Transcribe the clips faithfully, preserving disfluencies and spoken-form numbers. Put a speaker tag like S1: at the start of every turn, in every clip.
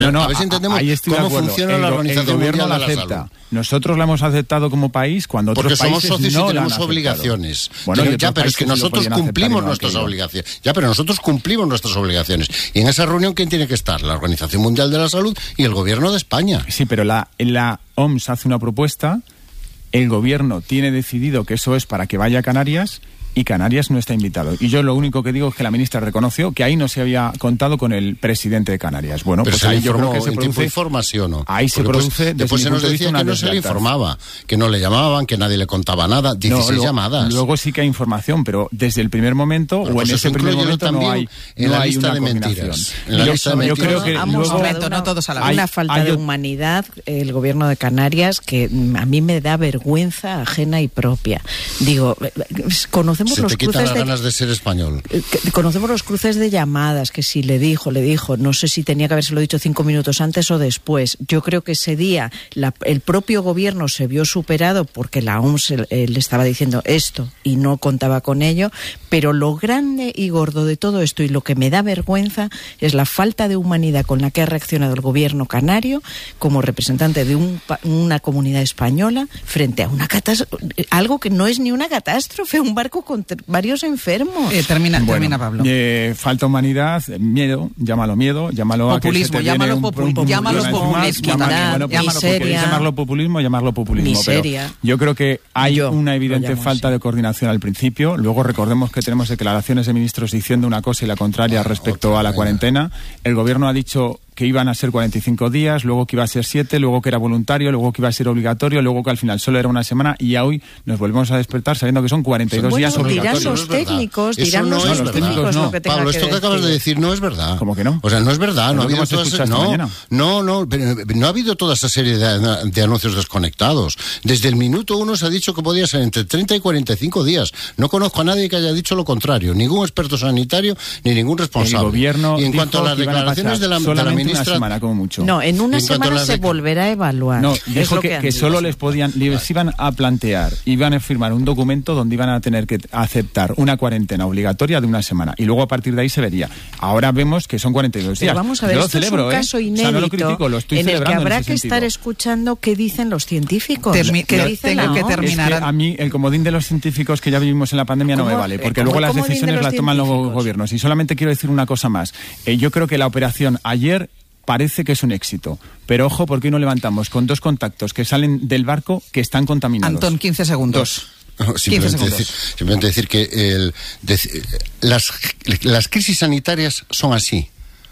S1: No, no,
S2: a ver si entendemos
S1: ahí estoy
S2: cómo
S1: de acuerdo.
S2: funciona
S1: el,
S2: la Organización
S1: el gobierno
S2: Mundial
S1: la
S2: de la
S1: acepta.
S2: Salud.
S1: Nosotros la hemos aceptado como país cuando otros
S2: Porque somos
S1: países
S2: socios
S1: no
S2: y tenemos
S1: la han
S2: obligaciones.
S1: Bueno,
S2: pero,
S1: y
S2: ya, pero es que nosotros cumplimos nuestras obligaciones. Ya, pero nosotros cumplimos nuestras obligaciones. Y en esa reunión, ¿quién tiene que estar? La Organización Mundial de la Salud y el Gobierno de España.
S1: Sí, pero la, la O M S hace una propuesta, el Gobierno tiene decidido que eso es para que vaya a Canarias, y Canarias no está invitado. Y yo lo único que digo es que la ministra reconoció que ahí no se había contado con el presidente de Canarias. Bueno,
S2: pero
S1: pues
S2: se
S1: ahí
S2: informó,
S1: yo creo que se
S2: en
S1: produce...
S2: tiempo y forma, ¿sí o no?
S1: Ahí se
S2: Porque
S1: produce...
S2: Después, después se nos decía que no se le informaba, que no le llamaban, que nadie le contaba nada. dieciséis
S1: no, lo,
S2: llamadas.
S1: Luego sí que hay información, pero desde el primer momento,
S2: bueno,
S1: o
S2: pues
S1: en ese primer momento, no hay,
S2: en
S1: no
S2: la
S1: hay
S2: lista
S1: una
S2: de mentiras. En la
S1: yo,
S2: lista de
S1: yo
S2: mentiras.
S1: creo que
S3: Vamos,
S1: luego...
S3: un momento, no todos a la vez.
S4: Una falta
S1: hay,
S4: de humanidad, el gobierno de Canarias, que a mí me da vergüenza ajena y propia. Digo, conocemos
S2: se
S4: los
S2: te quitan
S4: cruces
S2: las
S4: de...
S2: ganas de ser español.
S4: Conocemos los cruces de llamadas, que si le dijo, le dijo, no sé si tenía que habérselo dicho cinco minutos antes o después. Yo creo que ese día la, el propio gobierno se vio superado porque la O M S eh, le estaba diciendo esto y no contaba con ello, pero lo grande y gordo de todo esto y lo que me da vergüenza es la falta de humanidad con la que ha reaccionado el gobierno canario como representante de un, una comunidad española frente a una catástrofe, algo que no es ni una catástrofe, un barco con varios enfermos.
S3: Eh, termina,
S1: Bueno,
S3: termina, Pablo.
S1: Eh, falta humanidad, miedo, llámalo miedo, llámalo
S3: populismo,
S1: a que se te
S3: llámalo
S1: viene un,
S3: populismo,
S1: un,
S3: llámalo
S1: un,
S3: populismo,
S1: llámalo,
S3: llámalo,
S1: bueno, pues,
S3: llámalo
S1: si queréis
S4: miseria.
S1: llamarlo populismo, llamarlo populismo.
S4: Miseria.
S1: Pero yo creo que hay
S4: Yo
S1: una
S4: lo
S1: evidente
S4: llamo
S1: falta
S4: así.
S1: de coordinación al principio. Luego recordemos que tenemos declaraciones de ministros diciendo una cosa y la contraria
S2: Ah,
S1: respecto
S2: otra,
S1: a la
S2: venga.
S1: cuarentena. El gobierno ha dicho que iban a ser cuarenta y cinco días, luego que iba a ser siete, luego que era voluntario, luego que iba a ser obligatorio, luego que al final solo era una semana y ya hoy nos volvemos a despertar sabiendo que son cuarenta y dos
S4: Bueno,
S1: días
S4: dirán
S1: obligatorios.
S4: los
S2: Eso no es verdad.
S4: técnicos,
S2: Eso
S4: dirán
S2: no
S4: los,
S2: es
S4: los
S2: verdad.
S4: técnicos
S1: no.
S4: lo que tenga
S2: Pablo,
S4: que
S2: esto que
S4: decir.
S2: acabas de decir no es verdad.
S1: ¿Cómo que no?
S2: O sea, no es verdad. No ha
S1: Pero
S2: habido
S1: hemos
S2: toda
S1: escuchado
S2: esa,
S1: esta
S2: no,
S1: mañana.
S2: no, no, pero no ha habido toda esa serie de, de anuncios desconectados. Desde el minuto uno se ha dicho que podía ser entre treinta y cuarenta y cinco días. No conozco a nadie que haya dicho lo contrario. Ningún experto sanitario ni ningún responsable.
S1: El gobierno
S2: y en
S1: dijo
S2: cuanto a las
S1: que iban a
S2: declaraciones
S1: pasar
S2: de la, de la
S1: solamente
S2: ministra...
S1: una semana como mucho.
S4: No, en una
S2: En cuanto a
S4: semana
S2: las
S4: se
S2: de-
S4: volverá a evaluar.
S1: No,
S4: Es
S1: dijo
S4: lo
S1: que,
S4: han
S1: que
S4: dicho.
S1: solo les podían, les iban a plantear, iban a firmar un documento donde iban a tener que aceptar una cuarentena obligatoria de una semana y luego a partir de ahí se vería. Ahora vemos que son cuarenta y dos días.
S4: Pero vamos a ver,
S1: Yo lo
S4: esto
S1: celebro,
S4: es un caso
S1: ¿eh?
S4: inédito
S1: O sea, no lo critico, lo estoy
S4: en el que
S1: celebrando
S4: habrá
S1: en ese
S4: que
S1: sentido.
S4: estar escuchando qué dicen los científicos.
S3: Termi-
S4: ¿Qué
S3: lo-
S4: dice
S3: tengo
S4: la
S3: que
S4: O M S?
S3: terminar.
S1: Es que a mí el comodín de los científicos que ya vivimos en la pandemia no me
S4: ¿Cómo?
S1: vale,
S4: Eh,
S1: porque
S4: ¿cómo
S1: luego
S4: el
S1: las
S4: comodín de
S1: decisiones
S4: los
S1: las toman los
S4: científicos?
S1: gobiernos. Y solamente quiero decir una cosa más. Eh, yo creo que la operación ayer parece que es un éxito, pero ojo porque hoy no levantamos con dos contactos que salen del barco que están contaminados.
S3: Antón, quince segundos.
S2: No, simplemente,
S3: segundos.
S2: decir, simplemente decir que el, dec- las, las crisis sanitarias son así.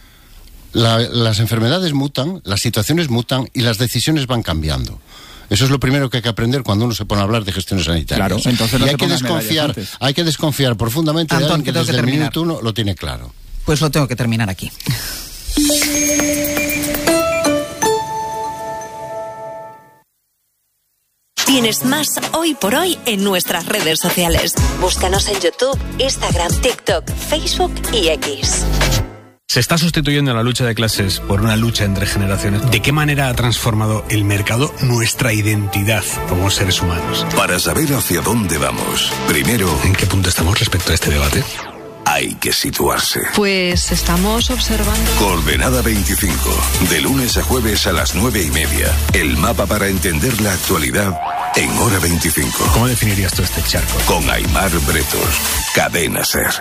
S2: La- las enfermedades mutan, las situaciones mutan y las decisiones van cambiando. Eso es lo primero que hay que aprender cuando uno se pone a hablar de gestiones sanitarias.
S1: Claro, entonces no
S2: y
S1: te
S2: hay que
S1: pongas
S2: desconfiar,
S1: medallas antes.
S2: hay que desconfiar profundamente de
S3: Antón,
S2: alguien
S3: que
S2: que
S3: tengo que
S2: desde el
S3: terminar.
S2: minuto uno lo tiene claro.
S3: Pues lo tengo que terminar aquí.
S5: Tienes más Hoy por Hoy en nuestras redes sociales. Búscanos en YouTube, Instagram, TikTok, Facebook y X.
S6: Se está sustituyendo la lucha de clases por una lucha entre generaciones. ¿De qué manera ha transformado el mercado nuestra identidad como seres humanos?
S7: Para saber hacia dónde vamos, primero
S6: ¿En qué punto estamos respecto a este debate?
S7: hay que situarse.
S8: Pues estamos observando.
S7: Coordenada veinticinco, de lunes a jueves a las nueve y media. El mapa para entender la actualidad en hora veinticinco.
S6: ¿Cómo definirías tú este charco?
S7: Con Aimar Bretos, Cadena Ser.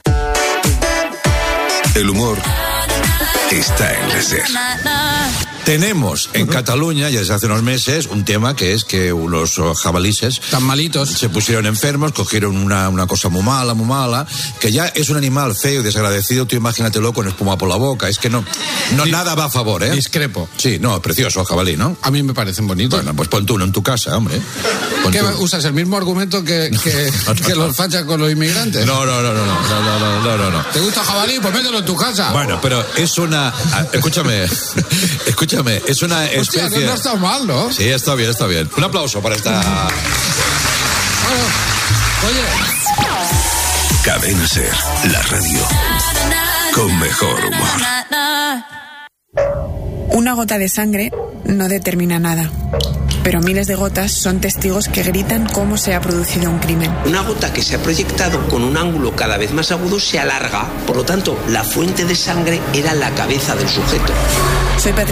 S7: El humor está en la Ser.
S9: Tenemos en Cataluña, ya desde hace unos meses, un tema que es que unos jabalíes
S10: tan malitos
S9: se pusieron enfermos, cogieron una, una cosa muy mala, muy mala, que ya es un animal feo y desagradecido, tú imagínatelo con espuma por la boca, es que no, no
S10: Di-
S9: nada va a favor, ¿eh?
S10: Discrepo.
S9: Sí, no, precioso jabalí, ¿no?
S10: A mí me parecen bonitos.
S9: Bueno, pues pon tú uno en tu casa, hombre. Pon
S10: ¿Qué
S9: tú.
S10: usas el mismo argumento que, que,
S9: No, no,
S10: que
S9: no.
S10: los fachas con los inmigrantes?
S9: No, no, no, no, no, no, no, no, no, no, no.
S10: ¿Te gusta jabalí? Pues mételo en tu casa.
S9: Bueno, pero es una... ah, Escúchame, escúchame, es una
S10: Hostia,
S9: especie...
S10: no, no está mal, ¿no?
S9: Sí, está bien, está bien. Un aplauso para esta...
S10: Bueno, oye,
S7: Cadena Ser, la radio con mejor humor.
S8: Una gota de sangre no determina nada.
S11: pero miles de gotas son testigos que gritan cómo se ha producido un crimen.
S12: Una gota que se ha proyectado con un ángulo cada vez más agudo se alarga, por lo tanto, la fuente de sangre era la cabeza del sujeto.
S11: Soy Patricia